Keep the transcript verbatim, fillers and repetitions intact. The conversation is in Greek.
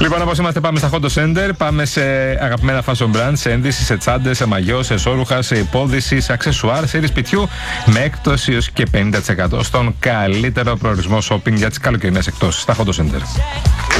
Λοιπόν, όπως είμαστε, πάμε στα Hondo Center. Πάμε σε αγαπημένα fashion brands, σε ένδυση, σε τσάντες, σε μαγιό, σε εσώρουχα, σε υπόδηση, σε αξεσουάρ, σε σπιτιού, με έκπτωση έως και πενήντα τοις εκατό στον καλύτερο προορισμό shopping για τις καλοκαιρινές εκτόσεις. Στα Hondo Center.